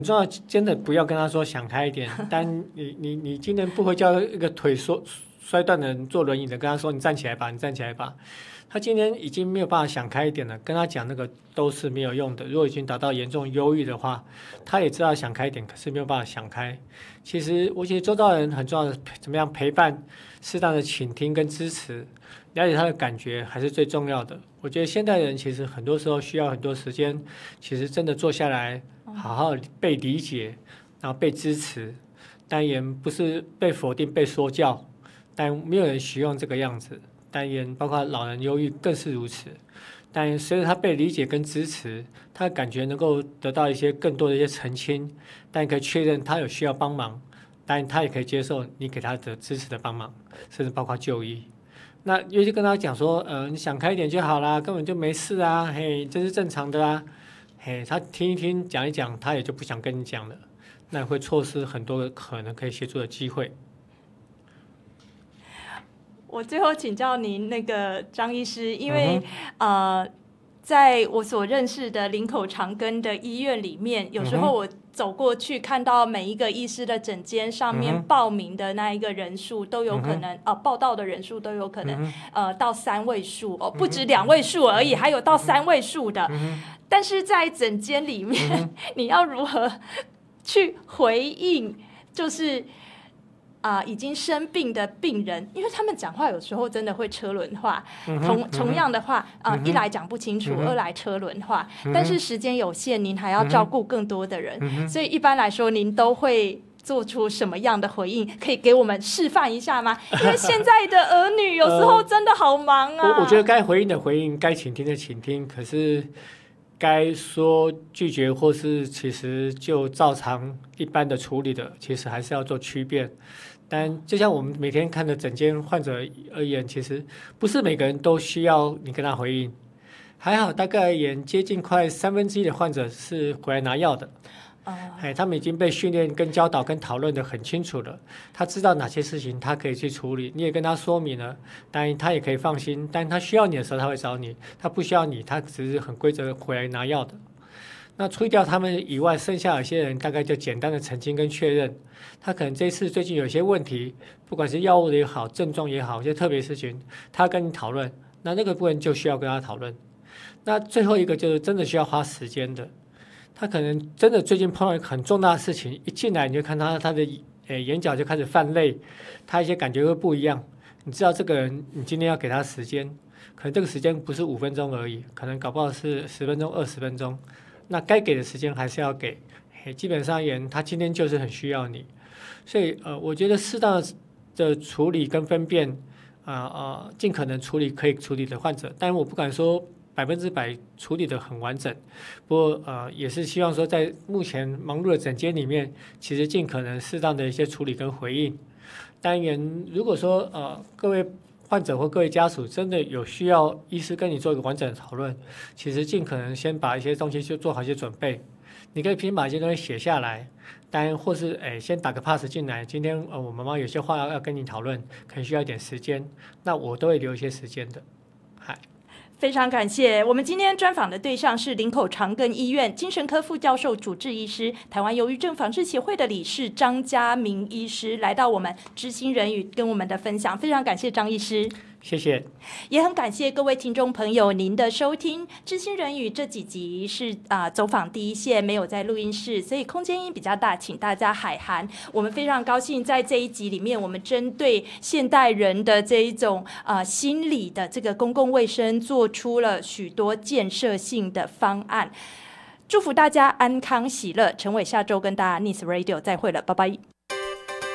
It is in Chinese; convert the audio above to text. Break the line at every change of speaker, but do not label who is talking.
重要，真的不要跟他说想开一点。但你今天不会叫一个腿摔断的人坐轮椅的，跟他说你站起来吧，你站起来吧。他今天已经没有办法想开一点了，跟他讲那个都是没有用的。如果已经达到严重忧郁的话，他也知道想开一点，可是没有办法想开。其实我觉得周遭人很重要的，怎么样陪伴、适当的倾听跟支持，了解他的感觉还是最重要的。我觉得现代人其实很多时候需要很多时间，其实真的坐下来，好好被理解，然后被支持，但也不是被否定、被说教，但没有人希望这个样子。但也包括老人忧郁更是如此。但随着他被理解跟支持，他感觉能够得到一些更多的一些澄清，但可以确认他有需要帮忙，但他也可以接受你给他的支持的帮忙，甚至包括就医。那尤其跟他讲说，你想开一点就好啦，根本就没事啊，嘿，这是正常的啊，嘿，他听一听，讲一讲，他也就不想跟你讲了，那会错失很多可能可以协助的机会。
我最后请教您，那个张医师，因为在我所认识的林口长庚的医院里面，有时候我走过去看到每一个医师的诊间上面报名的那一个人数都有可能，报到的人数都有可能到3位数哦，不止2位数而已，还有到3位数的。但是在诊间里面，你要如何去回应？就是已经生病的病人，因为他们讲话有时候真的会车轮化，同样的话一来讲不清楚，二来车轮化，但是时间有限，您还要照顾更多的人，所以一般来说您都会做出什么样的回应？可以给我们示范一下吗？因为现在的儿女有时候真的好忙啊。
我觉得该回应的回应，该倾听的倾听，可是该说拒绝或是其实就照常一般的处理的，其实还是要做区别。但就像我们每天看的整间患者而言，其实不是每个人都需要你跟他回应。还好，大概而言，接近快1/3的患者是回来拿药的。他们已经被训练、跟教导、跟讨论的很清楚了。他知道哪些事情他可以去处理，你也跟他说明了，当然他也可以放心。但他需要你的时候，他会找你；他不需要你，他只是很规则回来拿药的。那除掉他们以外，剩下有些人大概就简单的澄清跟确认，他可能这次最近有些问题，不管是药物也好，症状也好，一些特别事情，他跟你讨论，那个部分就需要跟他讨论。那最后一个就是真的需要花时间的，他可能真的最近碰到一个很重大的事情，一进来你就看他的眼角就开始泛泪，他一些感觉会不一样。你知道这个人，你今天要给他时间，可能这个时间不是5分钟而已，可能搞不好是10分钟、20分钟。那该给的时间还是要给，基本上而言，他今天就是很需要你，所以我觉得适当的处理跟分辨，尽可能处理可以处理的患者，但我不敢说100%处理的很完整，不过也是希望说在目前忙碌的诊间里面，其实尽可能适当的一些处理跟回应。当然，如果说各位患者或各位家属真的有需要医师跟你做一个完整的讨论，其实尽可能先把一些东西就做好一些准备。你可以先把一些东西写下来，当然或是先打个 pass 进来。今天我妈妈有些话要跟你讨论，可能需要一点时间，那我都会留一些时间的。
非常感谢。我们今天专访的对象是林口长庚医院精神科副教授主治医师、台湾忧郁症防治协会的理事张家明医师，来到我们知心人语跟我们的分享。非常感谢张医师。
谢谢，
也很感谢各位听众朋友您的收听。知心人语这几集是走访第一线，没有在录音室，所以空间音比较大，请大家海涵。我们非常高兴在这一集里面，我们针对现代人的这一种心理的这个公共卫生，做出了许多建设性的方案。祝福大家安康喜乐。陈伟下周跟大家 Nice Radio 再会了，拜拜。